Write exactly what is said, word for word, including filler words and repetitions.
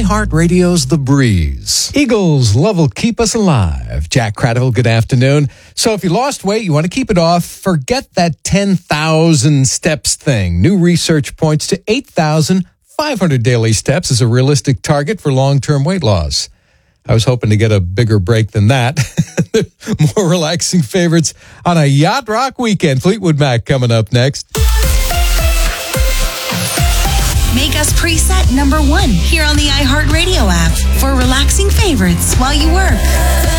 iHeartRadio's The Breeze. Eagles, love will keep us alive. Jack Cradle, good afternoon. So if you lost weight, you want to keep it off, forget that ten thousand steps thing. New research points to eight thousand five hundred daily steps as a realistic target for long-term weight loss. I was hoping to get a bigger break than that. More relaxing favorites on a Yacht Rock weekend. Fleetwood Mac coming up next. Make us preset number one here on the iHeartRadio app for relaxing favorites while you work.